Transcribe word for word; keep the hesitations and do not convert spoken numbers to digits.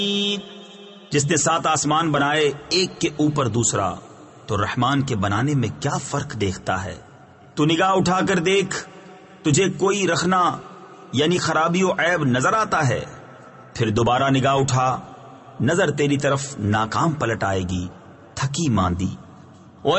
जिसने सात आसमान बनाए एक के ऊपर दूसरा, तो रहमान के बनाने में क्या फर्क देखता है। तू निगाह उठाकर देख, तुझे कोई रखना यानी खराबी और ऐब नजर आता है? फिर दोबारा निगाह उठा, नजर तेरी तरफ नाकाम पलट आएगी, थकी मांदी।